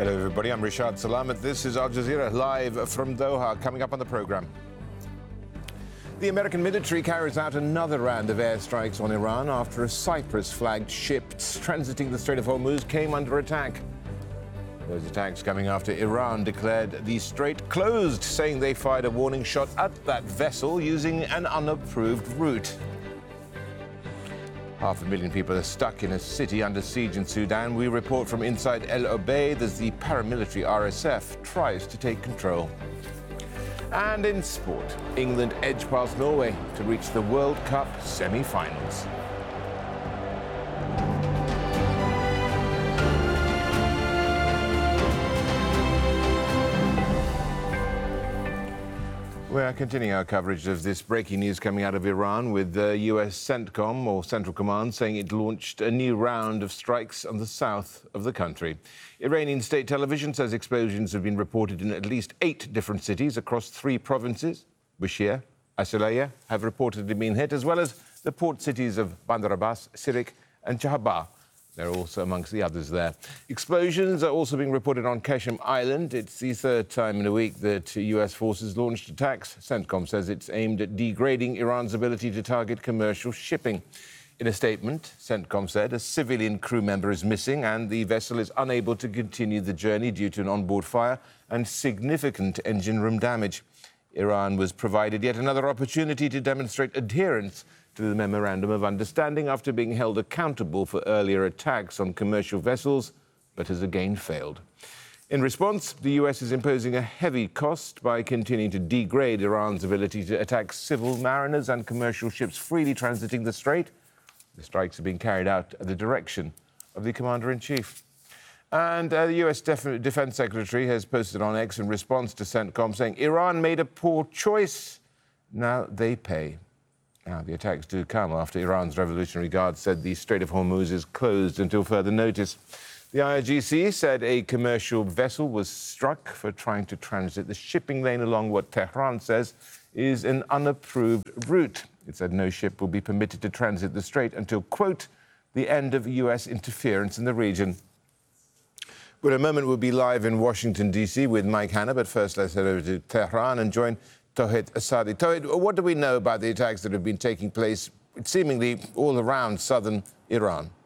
Hello everybody, I'm Rishad Salamat. This is Al Jazeera live from Doha. Coming up on the programme. The American military carries out another round of airstrikes on Iran after a Cyprus-flagged ship transiting the Strait of Hormuz came under attack. Those attacks coming after Iran declared the strait closed, saying they fired a warning shot at that vessel using an unapproved route. 500,000 people are stuck in a city under siege in Sudan. We report from inside El Obeid as the paramilitary RSF tries to take control. And in sport, England edge past Norway to reach the World Cup semi-finals. We are continuing our coverage of this breaking news coming out of Iran with the US CENTCOM, or Central Command, saying it launched a new round of strikes on the south of the country. Iranian state television says explosions have been reported in at least 8 different cities across 3 provinces. Bushehr, Asilaya have reportedly been hit, as well as the port cities of Bandar Abbas, Sirik and Jahabah. They're also amongst the others there. Explosions are also being reported on Qasem Island. It's the 3rd time in a week that US forces launched attacks. CENTCOM says it's aimed at degrading Iran's ability to target commercial shipping. In a statement, CENTCOM said a civilian crew member is missing and the vessel is unable to continue the journey due to an onboard fire and significant engine room damage. Iran was provided yet another opportunity to demonstrate adherence to the Memorandum of Understanding after being held accountable for earlier attacks on commercial vessels, but has again failed. In response, the US is imposing a heavy cost by continuing to degrade Iran's ability to attack civil mariners and commercial ships freely transiting the strait. The strikes are being carried out at the direction of the Commander-in-Chief. And the US Defense Secretary has posted on X in response to CENTCOM saying Iran made a poor choice. Now they pay. Now, the attacks do come after Iran's Revolutionary Guard said the Strait of Hormuz is closed until further notice. The IRGC said a commercial vessel was struck for trying to transit the shipping lane along what Tehran says is an unapproved route. It said no ship will be permitted to transit the strait until, quote, the end of US interference in the region. Well, in a moment, we'll be live in Washington, D.C. with Mike Hanna, but first let's head over to Tehran and join Tawhid Asadi. Tawhid, what do we know about the attacks that have been taking place seemingly all around southern Iran?